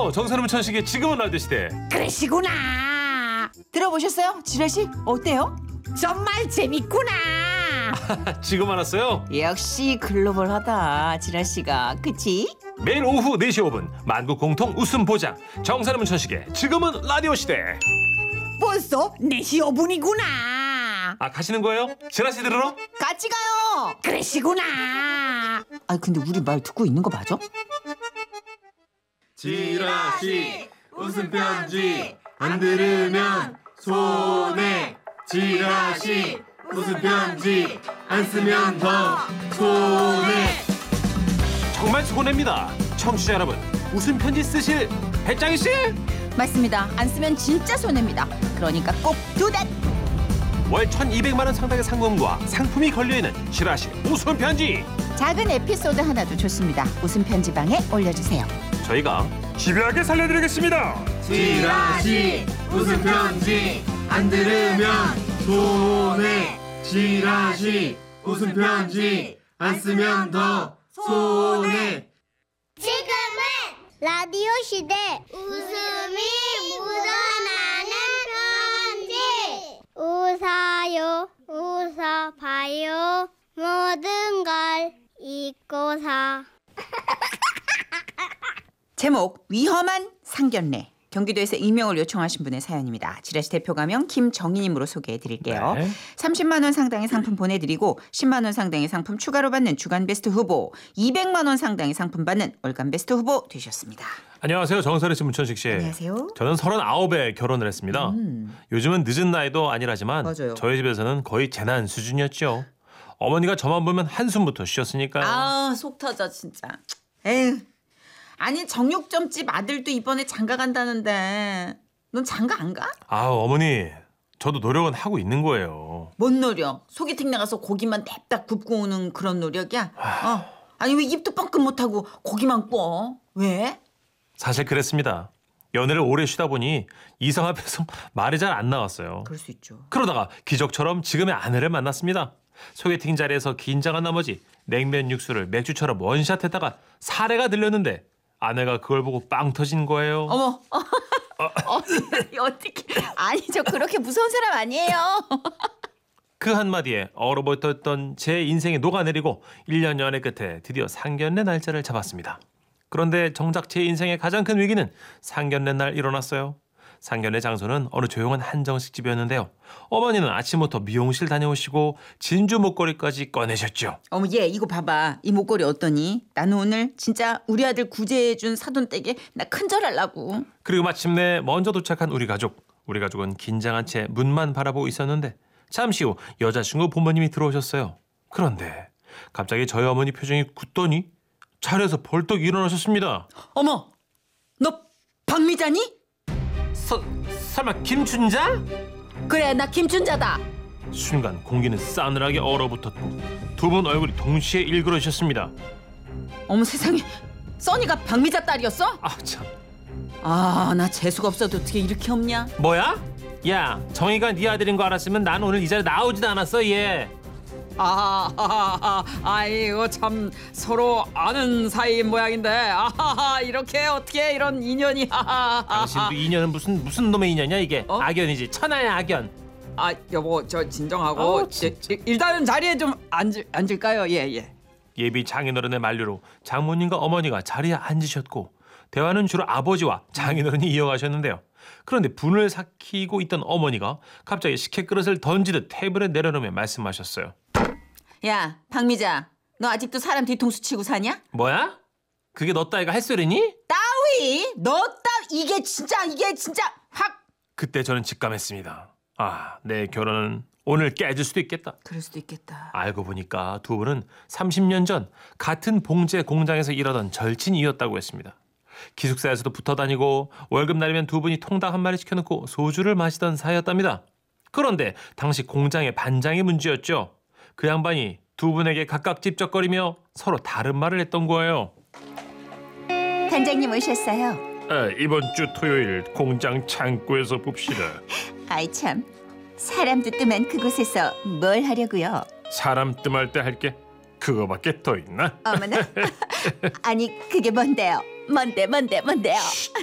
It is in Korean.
안녕하세요. 정선우 천식의 지금은 라디오 시대. 그러시구나. 들어보셨어요? 지라씨 어때요? 정말 재밌구나. 지금 알았어요? 역시 글로벌하다 지라씨가. 그치? 매일 오후 4시 5분 만국 공통 웃음 보장 정선우 천식의 지금은 라디오 시대. 벌써 4시 5분이구나. 아, 가시는 거예요? 지라씨 들으러? 같이 가요. 그러시구나. 아 근데 우리 말 듣고 있는 거 맞아? 지라시 웃음 편지 안 들으면 손해. 지라시 웃음 편지 안 쓰면 더 손해. 정말 손해입니다. 청취자 여러분, 웃음 편지 쓰실 배짱이 씨? 맞습니다. 안 쓰면 진짜 손해입니다. 그러니까 꼭 do that. 월 1,200만 원 상당의 상금과 상품이 걸려있는 지라시 웃음 편지. 작은 에피소드 하나도 좋습니다. 웃음 편지방에 올려주세요. 저희가 집요하게 살려드리겠습니다. 지라시 웃음 편지 안 들으면 손해. 지라시 웃음 편지 안 쓰면 더 손해. 지금은 라디오 시대 웃음이 묻어나는 편지. 웃어요 웃어봐요 모든 걸 잊고서. 제목 위험한 상견례. 경기도에서 익명을 요청하신 분의 사연입니다. 지라시 대표 가명 김정희님으로 소개해드릴게요. 네. 30만 원 상당의 상품 보내드리고 10만 원 상당의 상품 추가로 받는 주간 베스트 후보, 200만 원 상당의 상품 받는 월간 베스트 후보 되셨습니다. 안녕하세요. 정선우 씨, 문천식 씨. 안녕하세요. 저는 39에 결혼을 했습니다. 요즘은 늦은 나이도 아니라지만 맞아요. 저희 집에서는 거의 재난 수준이었죠. 어머니가 저만 보면 한숨부터 쉬었으니까요. 아, 속 터져 진짜. 에휴. 아니 정육점집 아들도 이번에 장가 간다는데 넌 장가 안 가? 아, 어머니, 저도 노력은 하고 있는 거예요. 뭔 노력? 소개팅 나가서 고기만 냅다 굽고 오는 그런 노력이야? 아니 왜 입도 뻥끗 못하고 고기만 구워? 왜? 사실 그랬습니다. 연애를 오래 쉬다 보니 이성 앞에서 말이 잘 안 나왔어요. 그럴 수 있죠. 그러다가 기적처럼 지금의 아내를 만났습니다. 소개팅 자리에서 긴장한 나머지 냉면 육수를 맥주처럼 원샷했다가 사례가 들렸는데 아내가 그걸 보고 빵 터진 거예요. 어머. 어떻게? 아니 저 그렇게 무서운 사람 아니에요. 그 한마디에 얼어붙었던 제 인생이 녹아내리고 1년 연애 끝에 드디어 상견례 날짜를 잡았습니다. 그런데 정작 제 인생의 가장 큰 위기는 상견례 날 일어났어요. 상견례 장소는 어느 조용한 한정식 집이었는데요. 어머니는 아침부터 미용실 다녀오시고 진주 목걸이까지 꺼내셨죠. 어머 얘 이거 봐봐. 이 목걸이 어떠니? 나는 오늘 진짜 우리 아들 구제해준 사돈댁에 나 큰절하려고. 그리고 마침내 먼저 도착한 우리 가족. 우리 가족은 긴장한 채 문만 바라보고 있었는데 잠시 후 여자친구 부모님이 들어오셨어요. 그런데 갑자기 저희 어머니 표정이 굳더니 자리에서 벌떡 일어나셨습니다. 어머 너 박미자니? 설마 김춘자? 그래 나 김춘자다. 순간 공기는 싸늘하게 얼어붙었고 두 분 얼굴이 동시에 일그러지셨습니다. 어머 세상에 써니가 박미자 딸이었어? 아 참. 아 나 재수가 없어도 어떻게 이렇게 없냐? 뭐야? 야, 정희가 네 아들인 거 알았으면 난 오늘 이 자리에 나오지도 않았어 얘. 아이고 참 서로 아는 사이인 모양인데 이렇게 어떻게 이런 인연이 당신도 인연은 무슨 놈의 인연이야 이게? 어? 악연이지, 천하의 악연. 여보 저 진정하고 아우, 일단은 자리에 좀 앉을까요? 예. 예비 장인어른의 만류로 장모님과 어머니가 자리에 앉으셨고 대화는 주로 아버지와 장인어른이 이어가셨는데요. 그런데 분을 삭히고 있던 어머니가 갑자기 식혜 그릇을 던지듯 테이블에 내려놓으며 말씀하셨어요. 야 박미자 너 아직도 사람 뒤통수 치고 사냐? 뭐야? 그게 너 따위가 할 소리니? 따위 너 이게 진짜 확. 그때 저는 직감했습니다. 아, 내 결혼은 오늘 깨질 수도 있겠다. 그럴 수도 있겠다. 알고 보니까 두 분은 30년 전 같은 봉제 공장에서 일하던 절친이었다고 했습니다. 기숙사에서도 붙어 다니고 월급 날이면 두 분이 통닭 한 마리 시켜놓고 소주를 마시던 사이였답니다. 그런데 당시 공장의 반장이 문제였죠. 그 양반이 두 분에게 각각 찝쩍거리며 서로 다른 말을 했던 거예요. 단장님 오셨어요. 이번 주 토요일 공장 창고에서 봅시다. 아이 참 사람도 뜸한 그곳에서 뭘 하려고요? 사람 뜸할 때 할 게 그거밖에 더 있나? 어머나 아니 그게 뭔데요? 뭔데요?